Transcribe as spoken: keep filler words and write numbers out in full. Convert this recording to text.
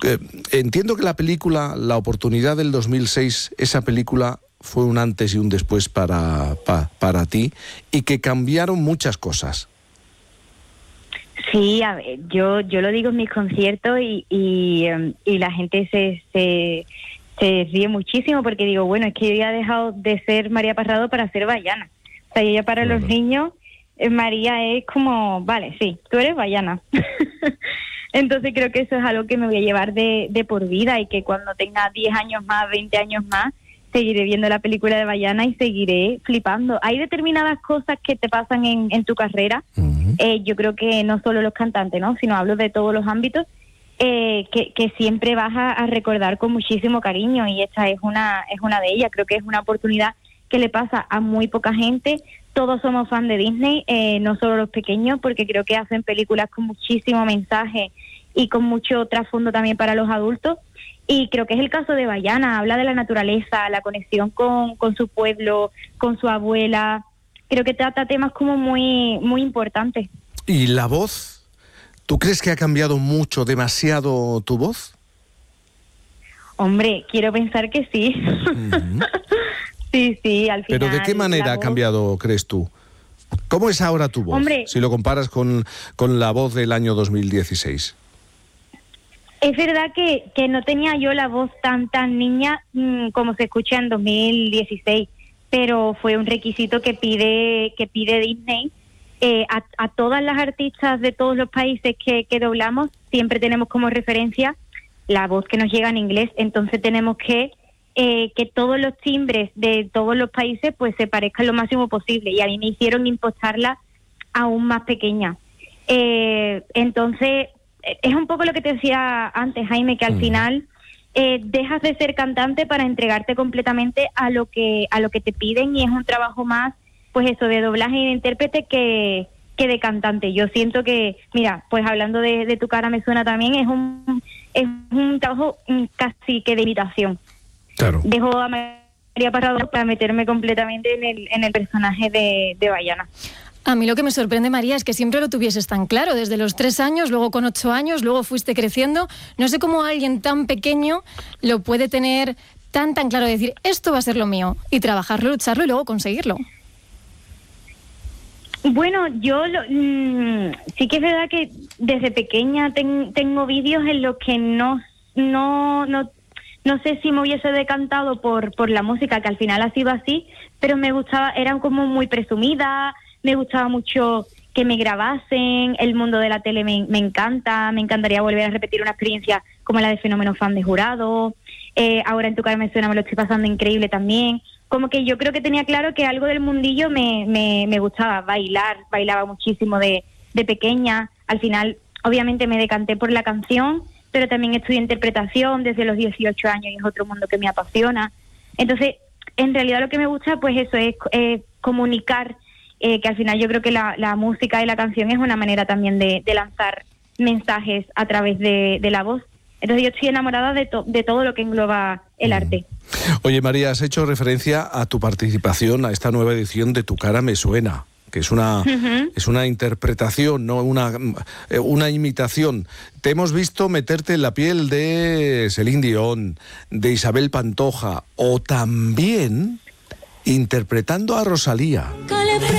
Eh, entiendo que la película, La oportunidad del dos mil seis, esa película fue un antes y un después para, pa, para ti, y que cambiaron muchas cosas. Sí, a ver, yo yo lo digo en mis conciertos y y, um, y la gente se, se se ríe muchísimo porque digo, bueno, es que yo ya he dejado de ser María Parrado para ser Bayana. O sea, yo ya para Claro. los niños, eh, María es como, vale, sí, tú eres Bayana. Entonces creo que eso es algo que me voy a llevar de, de por vida, y que cuando tenga diez años más, veinte años más, seguiré viendo la película de Bayana y seguiré flipando. Hay determinadas cosas que te pasan en, en tu carrera, uh-huh. eh, yo creo que no solo los cantantes, ¿no?, sino hablo de todos los ámbitos, eh, que, que siempre vas a, a recordar con muchísimo cariño, y esta es una, es una de ellas. Creo que es una oportunidad que le pasa a muy poca gente. Todos somos fan de Disney, eh, no solo los pequeños, porque creo que hacen películas con muchísimo mensaje y con mucho trasfondo también para los adultos. Y creo que es el caso de Bayana. Habla de la naturaleza, la conexión con, con su pueblo, con su abuela. Creo que trata temas como muy, muy importantes. ¿Y la voz? ¿Tú crees que ha cambiado mucho, demasiado tu voz? Hombre, quiero pensar que sí. Uh-huh. Sí, sí, al final. ¿Pero de qué manera ha voz... cambiado, crees tú? ¿Cómo es ahora tu voz? Hombre, si lo comparas con, con la voz del año dos mil dieciséis. Es verdad que, que no tenía yo la voz tan tan niña mmm, como se escucha en dos mil dieciséis, pero fue un requisito que pide que pide Disney. Eh, a, a todas las artistas de todos los países que, que doblamos, siempre tenemos como referencia la voz que nos llega en inglés. Entonces tenemos que eh, que todos los timbres de todos los países pues se parezcan lo máximo posible, y a mí me hicieron impostarla aún más pequeña. Eh, entonces es un poco lo que te decía antes, Jaime, que al mm. final eh, dejas de ser cantante para entregarte completamente a lo que a lo que te piden, y es un trabajo más, pues eso, de doblaje y de intérprete que, que de cantante. Yo siento que, mira, pues hablando de, de Tu cara me suena también, es un es un trabajo casi que de imitación. Claro. Dejo a María Parrado para meterme completamente en el en el personaje de, de Bayana. A mí lo que me sorprende, María, es que siempre lo tuvieses tan claro, desde los tres años, luego con ocho años, luego fuiste creciendo. No sé cómo alguien tan pequeño lo puede tener tan, tan claro, de decir, esto va a ser lo mío, y trabajarlo, lucharlo y luego conseguirlo. Bueno, yo lo, mmm, sí que es verdad que desde pequeña ten, tengo vídeos en los que no, no, no, no sé si me hubiese decantado por, por la música, que al final ha sido así, pero me gustaba, eran como muy presumidas. Me gustaba mucho que me grabasen, el mundo de la tele me, me encanta, me encantaría volver a repetir una experiencia como la de Fenómeno Fan de Jurado, eh, ahora en Tu cara me suena me lo estoy pasando increíble también. Como que yo creo que tenía claro que algo del mundillo me, me, me gustaba, bailar, bailaba muchísimo de, de pequeña. Al final, obviamente me decanté por la canción, pero también estudié interpretación desde los dieciocho años y es otro mundo que me apasiona. Entonces, en realidad lo que me gusta, pues eso, es eh, comunicar. Eh, que al final yo creo que la, la música y la canción es una manera también de, de lanzar mensajes a través de, de la voz. Entonces yo estoy enamorada de, to, de todo lo que engloba el arte. Oye, María, has hecho referencia a tu participación a esta nueva edición de Tu cara me suena, que es una, uh-huh. es una interpretación, no una, una imitación. Te hemos visto meterte en la piel de Celine Dion, de Isabel Pantoja, o también interpretando a Rosalía.